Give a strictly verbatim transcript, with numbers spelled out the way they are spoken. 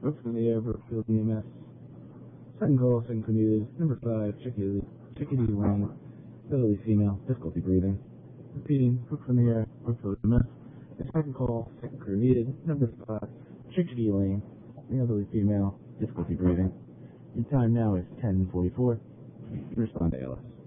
Up from the air, Brookfield E M S. Second call, second crew needed. Number five, Chickadee, Chickadee Lane. Elderly female, difficulty breathing. Repeating, Brook from the air, Brookfield E M S. The second call, second crew needed. Number five, Chickadee Lane. The elderly female, difficulty breathing. Your time now is ten forty-four. Respond to A L S.